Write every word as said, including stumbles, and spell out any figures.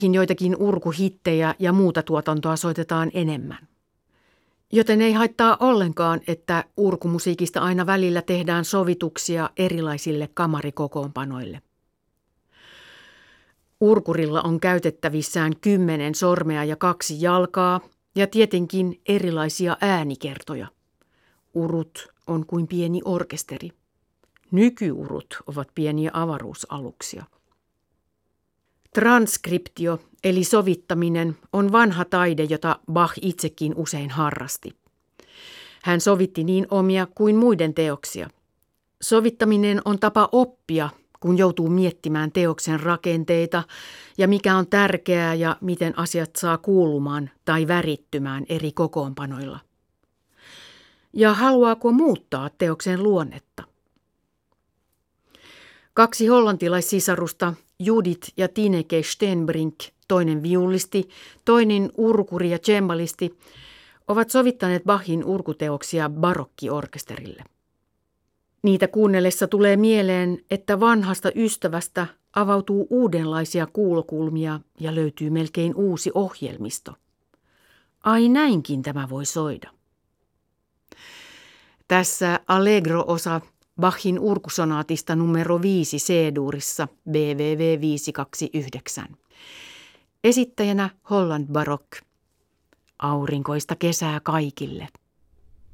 Joitakin urkuhittejä ja muuta tuotantoa soitetaan enemmän. Joten ei haittaa ollenkaan, että urkumusiikista aina välillä tehdään sovituksia erilaisille kamarikokoonpanoille. Urkurilla on käytettävissään kymmenen sormea ja kaksi jalkaa ja tietenkin erilaisia äänikertoja. Urut on kuin pieni orkesteri. Nykyurut ovat pieniä avaruusaluksia. Transkriptio eli sovittaminen on vanha taide, jota Bach itsekin usein harrasti. Hän sovitti niin omia kuin muiden teoksia. Sovittaminen on tapa oppia, kun joutuu miettimään teoksen rakenteita ja mikä on tärkeää ja miten asiat saa kuulumaan tai värittymään eri kokoonpanoilla. Ja haluaako muuttaa teoksen luonnetta? Kaksi hollantilaissisarusta, Judith ja Tineke Stenbrink, toinen viullisti, toinen urkuri ja cembalisti, ovat sovittaneet Bachin urkuteoksia barokkiorkesterille. Niitä kuunnellessa tulee mieleen, että vanhasta ystävästä avautuu uudenlaisia kuulokulmia ja löytyy melkein uusi ohjelmisto. Ai näinkin tämä voi soida. Tässä Allegro-osa Bachin urkusonaatista numero viisi C-duurissa B V V viisi kaksi yhdeksän. Esittäjänä Holland Baroque. Aurinkoista kesää kaikille.